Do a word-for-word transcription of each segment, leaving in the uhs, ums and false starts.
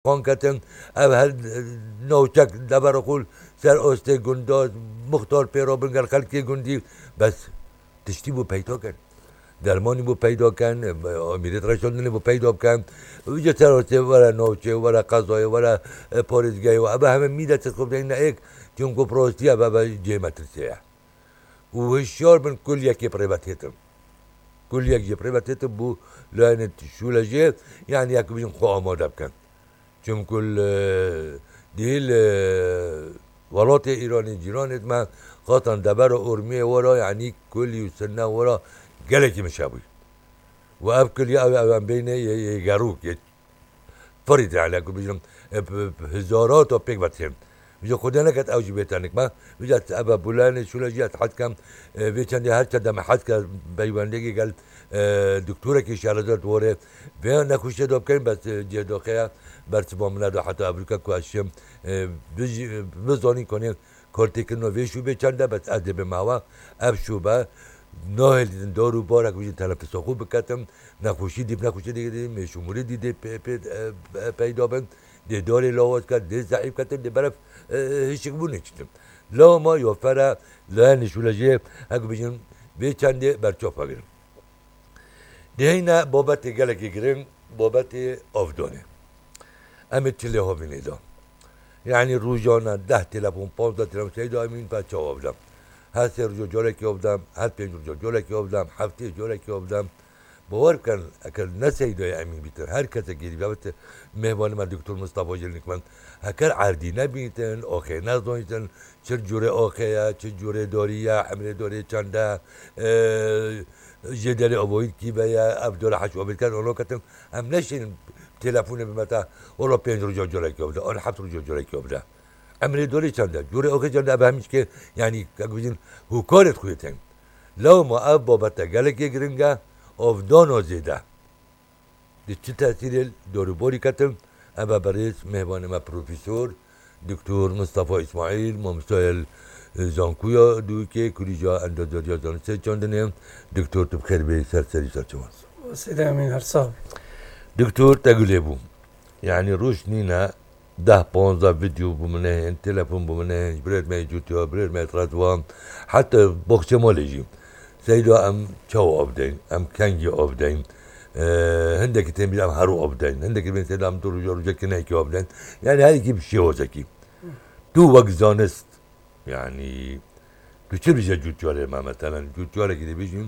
خان کتن او هل نوچک دبر قول سر اوسته گنداز مختار پیرا بنگر خلکی گندی بس تشتی بو پیدا کن درمانی بو پیدا کن امیرت رشاندنی بو پیدا کن ویجا سر اوسته ورا نوچه ورا قضای ورا پارزگای و ابا همه میده تسخب دیگه ایک چون کو پروستی ابا جه مترسیه و هشیار من کل یکی پریواتیتم كل يجي بريفاتيت بو لان شولجي يعني ياكو بين خو آماده بكن چون كل ديل ولات ايراني جيرانت ما قاطن دبر ارميه ورا يعني كل يسنه ورا قالك مشابي واب كل يا بين يجاروك فريد على كل بيجم هزارات و بيك باتهم ویجا خدا نکرد اوجی بهترنک ما ویجا ابا بولان شولجی حد کم ویچندی هر چند حد کرد بیواندگی گل دکتوره که شهردار دوره و نکوشته داب کردیم بس جداخه برس با مناد حتی امریکا کوشیم بزانی کنیم کارتی کنو ویشو بچنده بس از به ماوا اب شوبه نه دیدن دارو بارک ویجا تنفس خوب بکتم نکوشی دیپ نکوشی دیگه دیدیم شمولی دیده پیدا بند ده داری لاواز کرد ده ضعیف کرد ده برف هیچ بونه چیدم لا ما یوفره لا نشولجه اگه بجیم به چنده برچاف بگیرم ده اینا بابت گلکی گرم بابت آفدانه امت چله ها بینیدا یعنی روزانه ده تلفن پانزده تلفن سیدا امین بچه ها آفدم هر سه روزا جالکی آفدم هر پنج روزا جالکی آفدم هفته جالکی آفدم باور کن اگر نسیدای امین بیتن هر کسی گیری بیابت مهمان من دکتر مصطفی جلنک من هکر عردی نبیتن آخه نزدانیتن چه جوره آخه چه جوره داریه حمله داری چنده جدل آبایید کی بیا عبدالله حشوابید کرد اونا کتن هم نشین تلفون بمتا اولا پنج روزا جوره کی آبده آن هفت روزا جوره کی آبده حمله داری چنده جوره آخه چنده به همیش که یعنی اگه بجین هکارت خویتن لو ما اب بابت گلکی گرنگه آفدان زیده دی چه تأثیر داروباری کتم اما برای مهمان ما پروفیسور دکتر مصطفی اسماعیل ممسایل زانکویا دوی که کلیجا اندازداری دانسته چاندنه دکتر تو بخیر به سرسری سرچوان سیده امین هر سال دکتر تگوله بوم یعنی روش نینا ده پانزده ویدیو بومنه تلفن بومنه برید می جوتیا برید می تراتوام حتی بخش مالجیم سيدو ام شو أبدين ام كانجي أبدين أه هندك تنبي ام هرو أبدين هندك بين سيدو ام دورو جورو جاكي نايكي أبدين يعني هذه كيف شيء وزكي تو وقت زانست يعني تو چه بيجا جوتيوالي ما مثلا جوتيوالي كده بيجين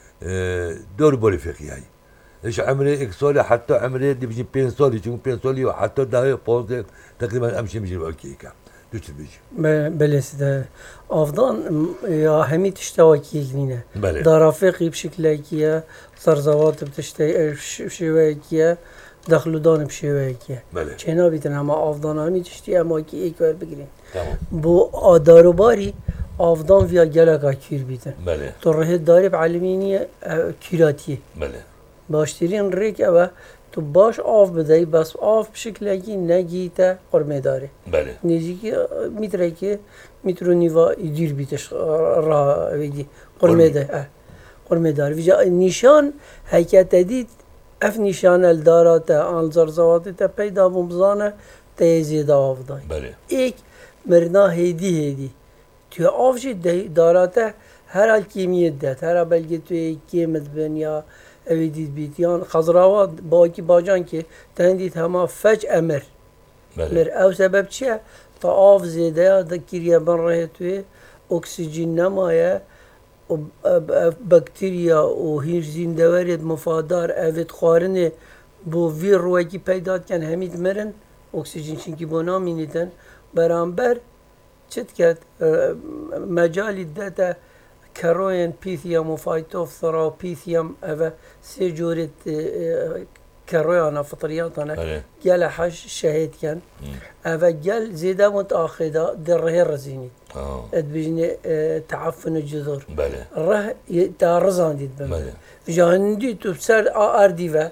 أه دور بولي فقهي ايش عمري اكسولي حتى عمري دي بيجي بين سولي چون بين سولي وحتى ده بونزه تقريبا امشي بيجي اوكيكا دوچ بيجي بله سيده افضان يا همي تشتواكي لينا دارافقي بشكل كيا صرزوات بتشتي بشويكيا دخلو دان بشويكيا بله چنا بيتن اما افضان همي تشتي اما كي ايكور بگيرين تمام بو داروباري افضان ويا جلقا كير بيتن بله تو راه دارب علمينيه كيراتيه بله باشترين ريك اوا تو باش آف بدهی بس آف بشکلی که نگیته قرمه داره بله نزدیکی میتره که میترو نیوا دیر بیتش راه ویدی قرمه ده قرمه داره ویجا نشان حکت دید اف نشان الدارات آن زرزوات تا پیدا بمزانه تیزیده آف دای بله ایک مرنا هیدی هیدی تو آف جی دارات هر حال کیمیت ده هر بلگه توی کیمت بنیا اویدید بیتیان خضراوات باقی باجان که تندید همه فج امر بله مر او سبب چیه تا آف زیده دکیریا بن راه توی اکسیژن نمایه و باکتریا و هیچ زندوارید مفادار اوید خوارنه بو ویر روی که پیداد کن همید مرن اکسیژن چنکی بو نامینیدن برانبر چت کرد مجالی داتا كروين بيثيوم وفايتوفثرا وبيثيوم أفا سيجورت كرويانا فطرياتنا قال حش شهيد كان أفا قال زيدا متأخذة دره الرزيني ادبجني تعفن الجذور بله ره تارزان ديد بله جاندي تبصر أرديفا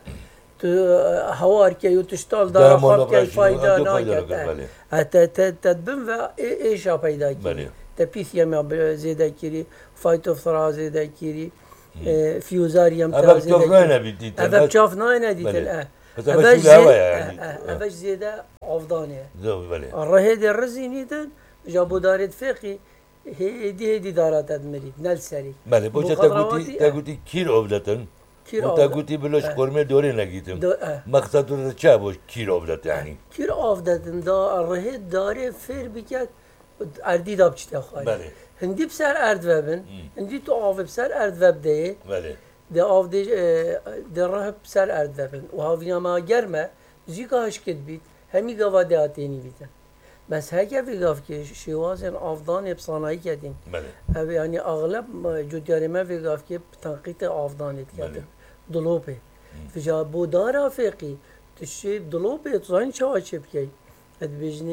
هوار كي يتشتال دار خاب كي فايدة ناكت حتى تدبن و إيشا پیدا كي تبيثيوم زيدا كيري فايتوفثرا زيدا كيري فيوزاريوم تا زيدا كيري أبا بشاف ناينة ديت الآن بس أما شو الهوا يعني أفش زيادة أفضانية زوي بله الرهيد الرزينيدن جابو دارت فقي هدي هدي دارات أدمريد نال سري بله بوجه تقولي تقولي كير أولتن كير وتقولي بلوش قرمة دوري نجيتم مقصد الرجال بوش كير أولت يعني كير أفضتن دا الرهيد داري فير بكت أردي دابشت أخوي بله هندي بسر أرد وبن هندي تو آف بسر أرد وب ده بله ده آف ده ده راه بسر أرد وبن وهاوینا ما گرمه زیکا هشکت بید همی گوا ده آتینی بیدن بس هکه في گاف که شوازن آفدان بصناعی کردین بله أبي يعني أغلب جديار ما في قاف كيف تنقيط أفضل يتكلم دلوبه في جابو دارا فيقي تشيب دلوبه تزين شو أشيب كي هاد بيجني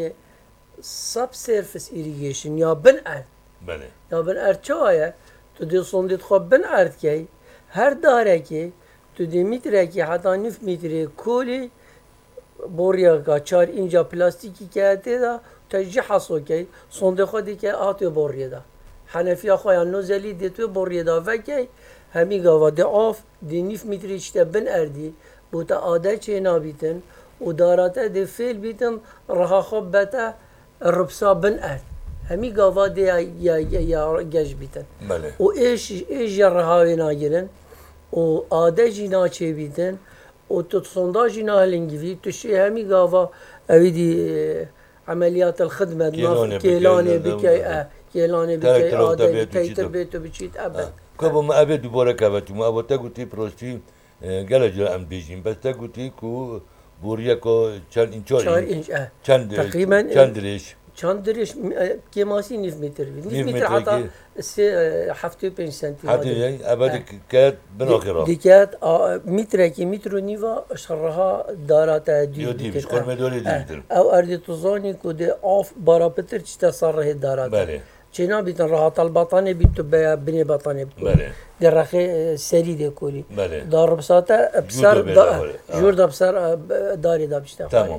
سب سيرفيس إيريجيشن يا بن أرد بله يا بن أرد شوية تدي صندي تخب بن أرد كي هر داره كي تدي متر كي حتى نف متر كولي بوريا كاشار إنجا بلاستيكي كاتي دا تجي حصو كي صندي خدي كي آتي بوريا دا حنفی آخوی نوزلی دیتوی بریده وکی همی گاوا ده آف دی نیف میتری چته بن اردی بوتا آده چه نابیتن و داراته ده فیل بیتن رها خوب بتا ربسا بن ارد همی گاوا ده یا یا یا گش بیتن بله و ایش ایش یا رهاوی ناگیرن و آده جینا چه بیتن و تو صندا جینا هلنگیوی تو شی همی گاوا اویدی عملیات الخدمه کیلانه بکی كيلاني بكي آدم تيتر بيتو بيشيت أبد كابو ما أبد دوباره كابتو ما أبو تقولي بروستي قال جل أم بيجين بس تقولي كو بوريا كو كان إنشار إنش آه كان تقريبا كان دريش كان دريش كماسي نيف متر نيف متر حتى سي حفتو بين سنتي حتى يعني أبد كات بناخرة دي كات متر كي متر نيفا شرها دارات دي دي مش كل مدولي دي أو أرد تزاني كو دي أوف برا بتر تتصرح الدارات بله چنا بیتن راحت البطانه بیتو به بنی بطانه بکن بله در رخی سری ده کولی بله دار بساته بسر جور دا بسر داری دا بشته تمام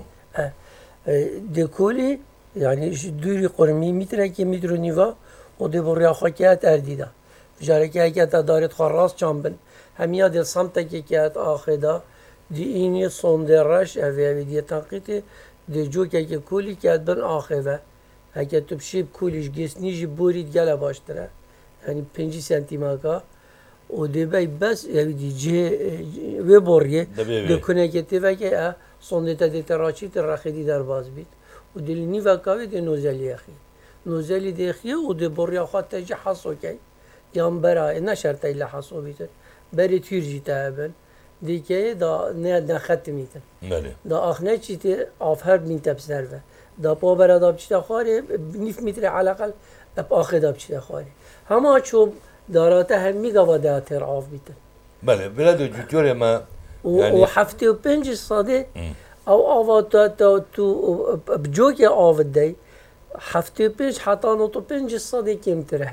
ده کولی یعنی دوری قرمی میتره که میترو نیوا و ده بریا خاکیت اردیده جاره که اگه تا دارید خراس چانبن همیا ده سمته که که آخدا دی اینی صندرش اوی اوی دی تنقیتی دی جو که که کولی که بن آخوه اگه تو بشیب کولیش گسنیجی بورید گله باشتره یعنی پنجی سانتیماکا و دبی بس یعنی دی جه و بوریه دکنه که تیوه که صندت دیتراچی ترخیدی در باز بید و دل نیوه کاوی دی نوزلی اخی نوزلی دی اخیه و دی بوریا خواه تجی حصو که یام برای نشرت ایلا حصو بیتن بری تیرجی تابن دی که دا نه نختمیتن دا آخنه چی تی آفهر بین تبسروه دا پا برا دا بچه خاری نیف میتر علاقل اب آخه دا بچه خاری همه چوب داراته همی گوا ده تر آف بیتن بله بلاد جوتوره ما يعني و هفته و پنج ساده او آوا تا تا تو بجو که آف دی هفته و پنج حتی نو تو پنج ساده کم تره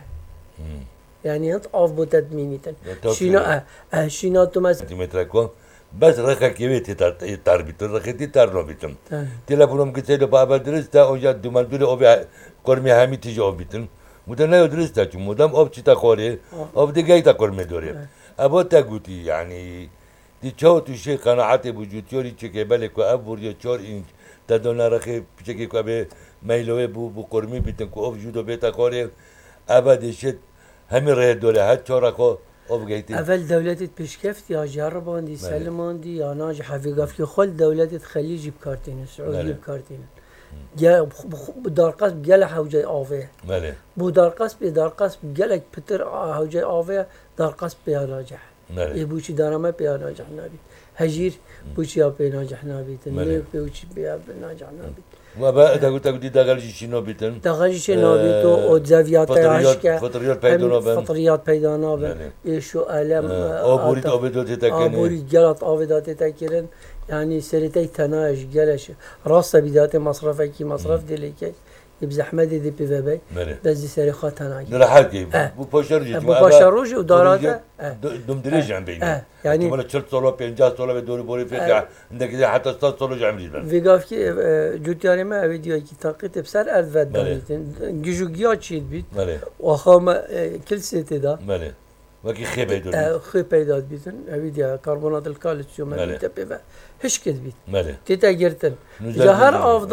يعني انت آف بو تدمینیتن شینا اه شینا تو مثلا بس رخا كيفيت تار بيتن رخيتي تار نو بيتن تلفونم كتير بابا درستا او جا دومان دولي او كورمي هامي تيجي او بيتن مدام لا درستا چون مدام او چتا خوري او دي جاي تا كورمي دوري ابو تاغوتي يعني دي چو تو شي قناعت وجوديوري چكي بالك ابور يا چور انج تدونا رخي چكي كو به ميلوي بو بو كورمي بيتن كو او جودو بيتا خوري ابد شت همي ره دوري ها چورا كو اول دولتت پیشکفت یا جرباندی سلماندی یا ناجح فيقاف که خل دولتت خلیجی بکارتین سعودی بکارتین جا دار قصب جل حوجي آوه بله بو دار قصب دار قصب جلك بتر حوجي آوه دار قصب بيا ناجح بله يبوشي دارما بيا ناجح نابي هجير بوشي بيا ناجح نابي تنمي بوشي بيا ناجح نابي وبا تقول تقول دي داغلجي شنو بيتن داغلجي شنو بيتو او زافيات عشكه فطريات بيدا نابن فطريات بيدا نابن ايشو الم او بوريت او بدو تتكن بوري جلط او بدو تتكرن يعني سريتي تناج جلش راس بدات مصرفك مصرف ديليكي بزحمه دي بي في بي بس دي سري خاتناج راحتي بو باشرجي بو باشروجي ودارات دم دريج عم بين يعني ولا تشرت صلاه بينجاز صلاه بدوري بوري في عندك حتى استاذ صلاه عمري فيغاف كي جوتياري ما فيديو كي تنقيت بسر ارض وداريتن جيجو جيا تشيد بيت واخا كل سيتي دا وكي خي بيدو خي بيدو بيتن فيديو كربونات الكالسيوم تبي هشکت بیت بله تیتا گرتن نوزده جا هر زنی. آف